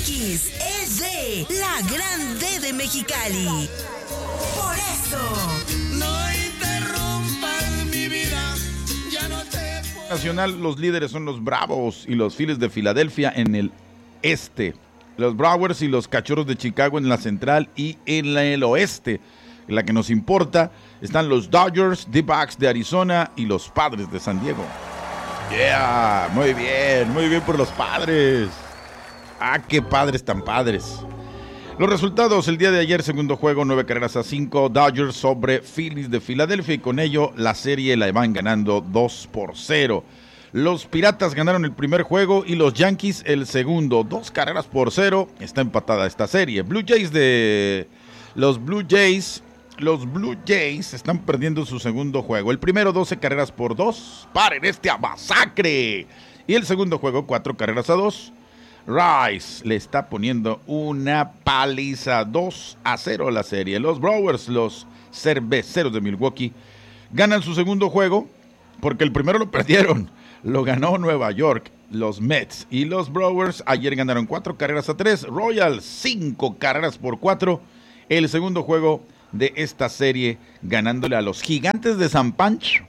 X es de la Gran D de Mexicali. Por eso. No interrumpas mi vida, ya no te puedo. Nacional, los líderes son los Bravos y los Phillies de Filadelfia en el este. Los Brewers y los Cachorros de Chicago en la central y en el oeste. En la que nos importa están los Dodgers, D-backs de Arizona y los Padres de San Diego. Yeah, muy bien por los Padres. Ah, qué padres tan padres. Los resultados el día de ayer, segundo juego, 9-5, Dodgers sobre Phillies de Filadelfia y con ello la serie la van ganando 2-0. Los Piratas ganaron el primer juego y los Yankees el segundo, 2-0. Está empatada esta serie. Los Blue Jays están perdiendo su segundo juego. El primero 12-2. ¡Paren esta masacre! Y el segundo juego 4-2. Rice le está poniendo una paliza 2-0 a la serie. Los Brewers, los Cerveceros de Milwaukee, ganan su segundo juego porque el primero lo perdieron. Lo ganó Nueva York, los Mets y los Brewers. Ayer ganaron 4-3. Royals 5-4. El segundo juego de esta serie ganándole a los Gigantes de San Pancho.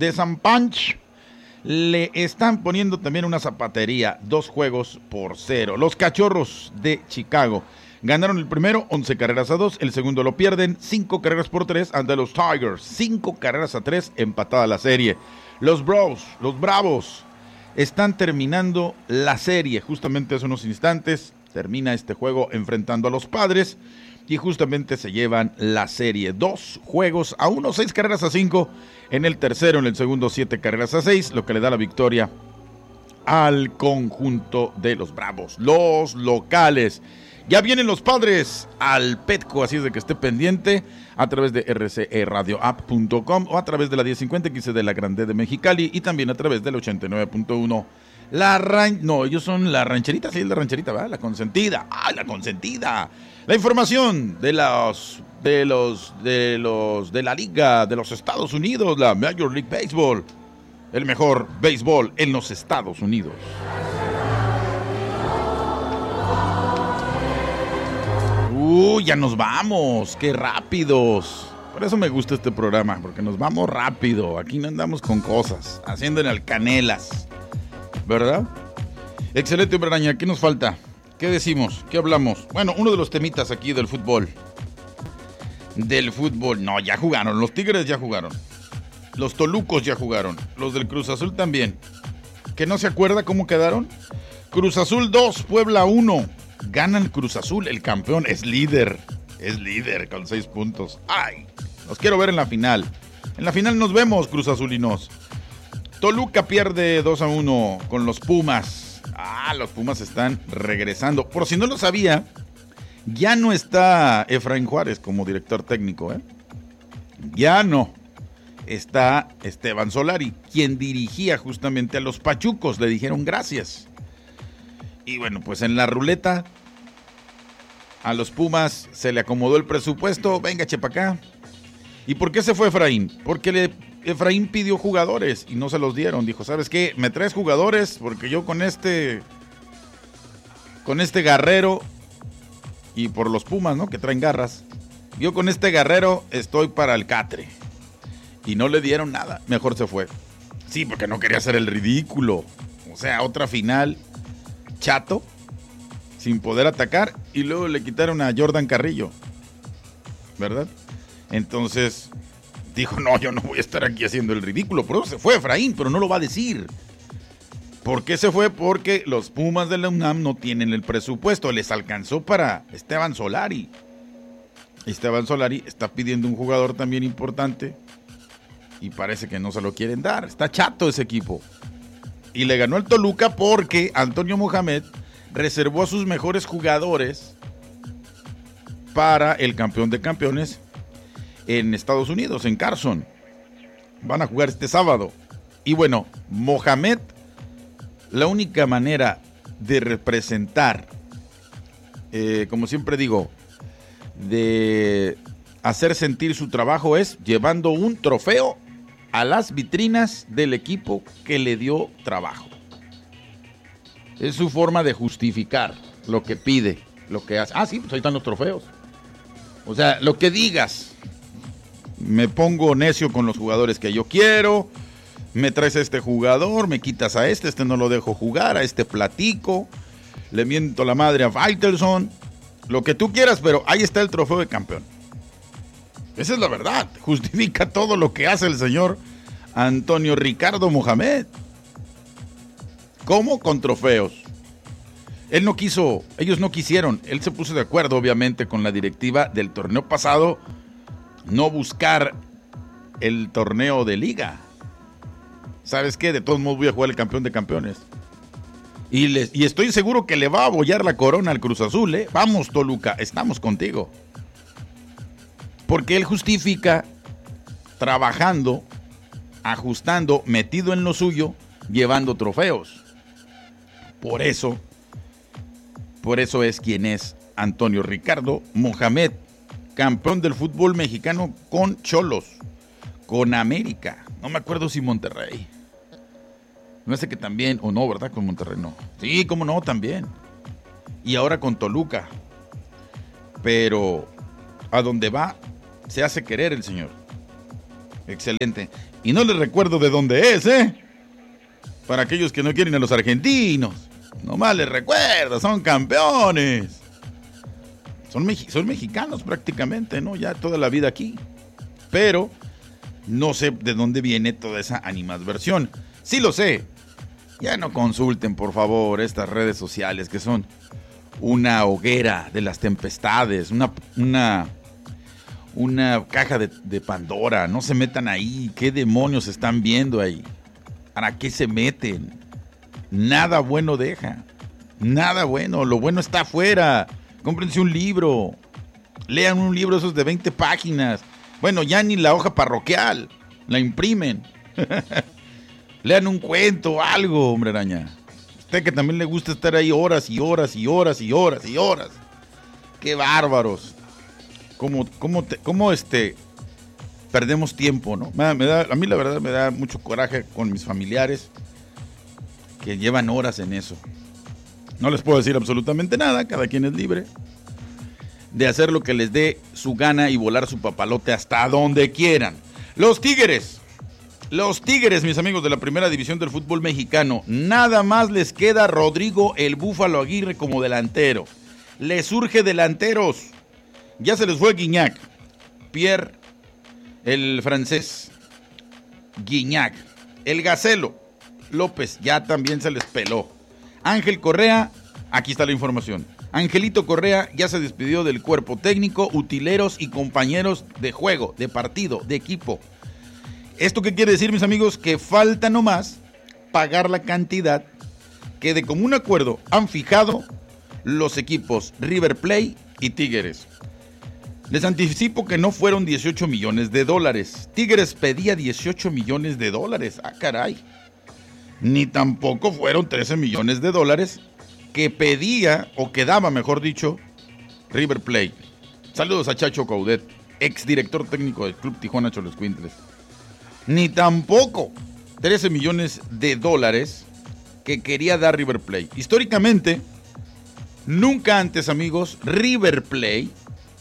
Le están poniendo también una zapatería, 2-0. Los Cachorros de Chicago ganaron el primero 11-2, el segundo lo pierden 5-3 ante los Tigers, 5-3, empatada la serie. Los Bravos están terminando la serie, justamente hace unos instantes termina este juego enfrentando a los Padres y justamente se llevan la serie, 2-1, 6-5 en el tercero, en el segundo 7-6, lo que le da la victoria al conjunto de los Bravos, los locales. Ya vienen los Padres al Petco, así es de que esté pendiente a través de rceradioapp.com o a través de la 1050 XC de la Grande de Mexicali y también a través del 89.1. Ellos son la rancherita, sí, es la rancherita, ¿verdad? La consentida. La consentida. La información de la Liga de los Estados Unidos, la Major League Baseball. El mejor béisbol en los Estados Unidos. Ya nos vamos, qué rápidos. Por eso me gusta este programa, porque nos vamos rápido. Aquí no andamos con cosas, haciéndole alcanelas, ¿verdad? Excelente, hombre araña. ¿Qué nos falta? ¿Qué decimos? ¿Qué hablamos? Bueno, uno de los temitas aquí del fútbol. No, ya jugaron. Los Tigres ya jugaron. Los Tolucos ya jugaron. Los del Cruz Azul también. ¿Que no se acuerda cómo quedaron? Cruz Azul 2, Puebla 1. Gana el Cruz Azul, el campeón, es líder con 6 puntos. ¡Ay! Los quiero ver en la final. En la final nos vemos, Cruz Azulinos. Toluca pierde 2-1 con los Pumas. Los Pumas están regresando. Por si no lo sabía, ya no está Efraín Juárez como director técnico, ¿eh? Ya no. Está Esteban Solari, quien dirigía justamente a los Pachucos. Le dijeron gracias. Y bueno, pues en la ruleta a los Pumas se le acomodó el presupuesto. Venga, chepa acá. ¿Y por qué se fue Efraín? Porque Efraín pidió jugadores y no se los dieron. Dijo, ¿sabes qué? Me traes jugadores porque yo con este Guerrero y por los Pumas, ¿no? Que traen garras. Yo con este Guerrero estoy para el catre. Y no le dieron nada. Mejor se fue. Sí, porque no quería hacer el ridículo. O sea, otra final... chato, sin poder atacar, y luego le quitaron a Jordan Carrillo, ¿verdad? Entonces dijo, no, yo no voy a estar aquí haciendo el ridículo. Por eso se fue Efraín, pero no lo va a decir. ¿Por qué se fue? Porque los Pumas de la UNAM no tienen el presupuesto, les alcanzó para Esteban Solari. Esteban Solari está pidiendo un jugador también importante y parece que no se lo quieren dar. Está chato ese equipo. Y le ganó el Toluca porque Antonio Mohamed reservó a sus mejores jugadores para el campeón de campeones en Estados Unidos, en Carson. Van a jugar este sábado. Y bueno, Mohamed, la única manera de representar, como siempre digo, de hacer sentir su trabajo es llevando un trofeo a las vitrinas del equipo que le dio trabajo. Es su forma de justificar lo que pide, lo que hace. Ah, sí, pues ahí están los trofeos. O sea, lo que digas. Me pongo necio con los jugadores que yo quiero. Me traes a este jugador, me quitas a este no lo dejo jugar, a este platico. Le miento la madre a Faitelson. Lo que tú quieras, pero ahí está el trofeo de campeón. Esa es la verdad. Justifica todo lo que hace el señor Antonio Ricardo Mohamed. ¿Cómo? Con trofeos. Él no quiso, ellos no quisieron. Él se puso de acuerdo, obviamente, con la directiva del torneo pasado, no buscar el torneo de liga. ¿Sabes qué? De todos modos voy a jugar el campeón de campeones. Y estoy seguro que le va a bollar la corona al Cruz Azul, ¿eh? Vamos, Toluca, estamos contigo. Porque él justifica trabajando, ajustando, metido en lo suyo, llevando trofeos. Por eso es quien es Antonio Ricardo Mohamed, campeón del fútbol mexicano con Cholos, con América. No me acuerdo si Monterrey. No sé que también, o no, ¿verdad? Con Monterrey no. Sí, cómo no, también. Y ahora con Toluca. Pero a donde va, se hace querer el señor. Excelente. Y no les recuerdo de dónde es, ¿eh? Para aquellos que no quieren a los argentinos. Nomás les recuerdo, son campeones. Son mexicanos prácticamente, ¿no? Ya toda la vida aquí. Pero no sé de dónde viene toda esa animadversión. Sí lo sé. Ya no consulten, por favor, estas redes sociales que son una hoguera de las tempestades, una caja de Pandora. No se metan ahí. ¿Qué demonios están viendo ahí? ¿Para qué se meten? Nada bueno deja. Nada bueno. Lo bueno está afuera. Cómprense un libro. Lean un libro esos de 20 páginas. Bueno, ya ni la hoja parroquial. La imprimen. Lean un cuento, algo, hombre araña. Usted que también le gusta estar ahí horas y horas y horas y horas y horas. ¡Qué bárbaros! ¿Cómo perdemos tiempo, ¿no? A mí la verdad me da mucho coraje con mis familiares que llevan horas en eso. No les puedo decir absolutamente nada, cada quien es libre de hacer lo que les dé su gana y volar su papalote hasta donde quieran. Los Tigres, mis amigos de la primera división del fútbol mexicano, nada más les queda Rodrigo el Búfalo Aguirre como delantero. Les surge delanteros. Ya se les fue Guignac, Pierre, el francés, Guignac, el Gacelo, López, ya también se les peló. Ángel Correa, aquí está la información. Angelito Correa ya se despidió del cuerpo técnico, utileros y compañeros de juego, de partido, de equipo. ¿Esto qué quiere decir, mis amigos? Que falta nomás pagar la cantidad que de común acuerdo han fijado los equipos River Plate y Tigres. Les anticipo que no fueron 18 millones de dólares. Tigres pedía 18 millones de dólares. Ah, caray. Ni tampoco fueron 13 millones de dólares que pedía, o que daba, mejor dicho, River Plate. Saludos a Chacho Coudet, exdirector técnico del Club Tijuana Xoloscuintles. Ni tampoco 13 millones de dólares que quería dar River Plate. Históricamente, nunca antes, amigos, River Plate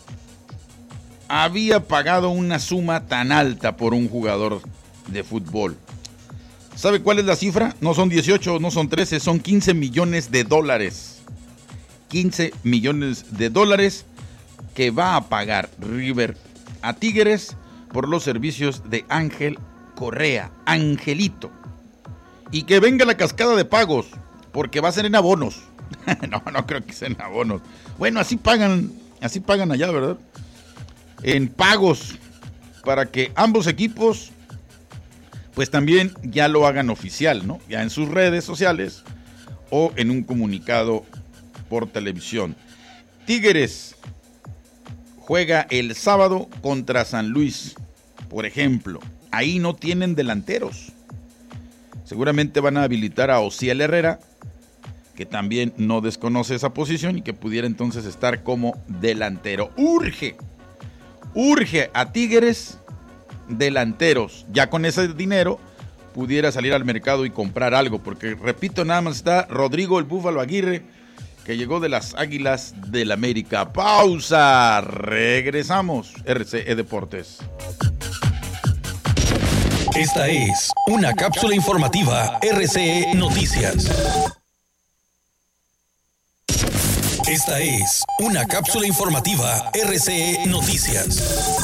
había pagado una suma tan alta por un jugador de fútbol. ¿Sabe cuál es la cifra? No son 18, no son 13, son 15 millones de dólares. 15 millones de dólares que va a pagar River a Tigres por los servicios de Ángel Correa, Angelito. Y que venga la cascada de pagos, porque va a ser en abonos. No creo que sea en abonos. Bueno, así pagan allá, ¿verdad? En pagos, para que ambos equipos pues también ya lo hagan oficial, ¿no? Ya en sus redes sociales o en un comunicado por televisión. Tigres juega el sábado contra San Luis, por ejemplo. Ahí no tienen delanteros. Seguramente van a habilitar a Osiel Herrera, que también no desconoce esa posición y que pudiera entonces estar como delantero. Urge a Tigres delanteros. Ya con ese dinero pudiera salir al mercado y comprar algo, porque repito, nada más está Rodrigo el Búfalo Aguirre, que llegó de las Águilas del América. Pausa, regresamos. RCE Deportes. Esta es una cápsula informativa RCE Noticias. Esta es una cápsula informativa RCE Noticias.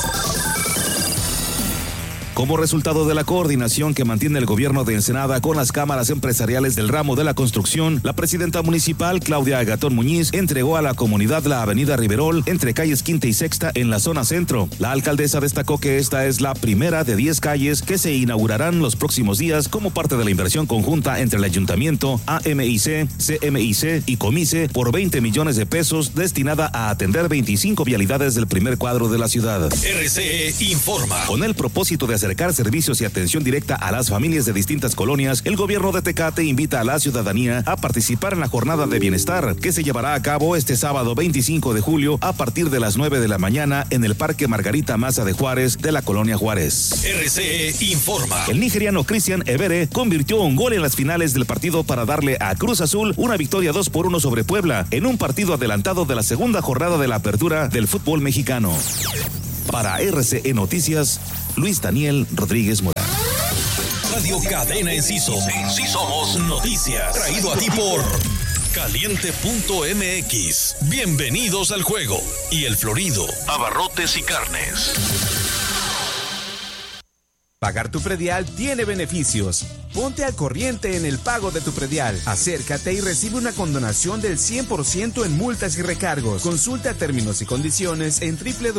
Como resultado de la coordinación que mantiene el gobierno de Ensenada con las cámaras empresariales del ramo de la construcción, la presidenta municipal, Claudia Agatón Muñiz, entregó a la comunidad la avenida Riverol entre calles Quinta y Sexta en la zona centro. La alcaldesa destacó que esta es la primera de 10 calles que se inaugurarán los próximos días como parte de la inversión conjunta entre el ayuntamiento, AMIC, CMIC y Comice por 20 millones de pesos destinada a atender 25 vialidades del primer cuadro de la ciudad. RCE informa. Con el propósito de acercar servicios y atención directa a las familias de distintas colonias, el gobierno de Tecate invita a la ciudadanía a participar en la jornada de bienestar que se llevará a cabo este sábado 25 de julio a partir de las 9 de la mañana en el Parque Margarita Maza de Juárez de la colonia Juárez. RCE informa. El nigeriano Christian Ebere convirtió un gol en las finales del partido para darle a Cruz Azul una victoria 2-1 sobre Puebla en un partido adelantado de la segunda jornada de la apertura del fútbol mexicano. Para RCE Noticias, Luis Daniel Rodríguez Morán. Radio Cadena Enciso. En sí somos noticias. Traído a ti por Caliente.mx. Bienvenidos al juego. Y el Florido, abarrotes y carnes. Pagar tu predial tiene beneficios. Ponte al corriente en el pago de tu predial. Acércate y recibe una condonación del 100% en multas y recargos. Consulta términos y condiciones en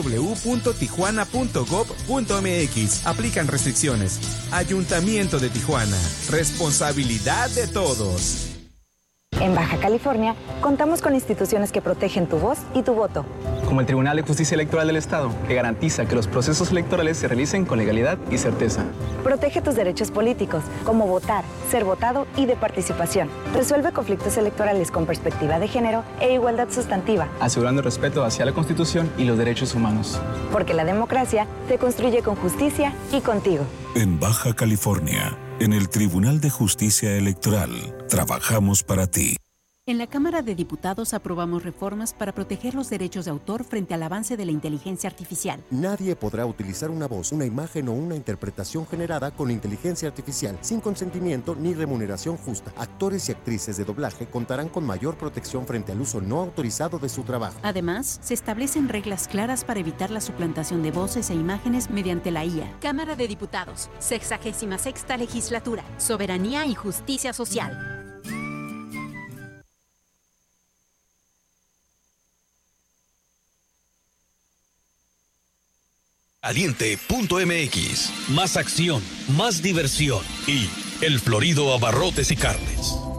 www.tijuana.gov.mx. Aplican restricciones. Ayuntamiento de Tijuana. Responsabilidad de todos. En Baja California, contamos con instituciones que protegen tu voz y tu voto. Como el Tribunal de Justicia Electoral del Estado, que garantiza que los procesos electorales se realicen con legalidad y certeza. Protege tus derechos políticos, como votar, ser votado y de participación. Resuelve conflictos electorales con perspectiva de género e igualdad sustantiva. Asegurando el respeto hacia la Constitución y los derechos humanos. Porque la democracia se construye con justicia y contigo. En Baja California, en el Tribunal de Justicia Electoral, trabajamos para ti. En la Cámara de Diputados aprobamos reformas para proteger los derechos de autor frente al avance de la inteligencia artificial. Nadie podrá utilizar una voz, una imagen o una interpretación generada con inteligencia artificial sin consentimiento ni remuneración justa. Actores y actrices de doblaje contarán con mayor protección frente al uso no autorizado de su trabajo. Además, se establecen reglas claras para evitar la suplantación de voces e imágenes mediante la IA. Cámara de Diputados, 66ª Legislatura, Soberanía y Justicia Social. Caliente.mx. Más acción, más diversión y el Florido abarrotes y carnes.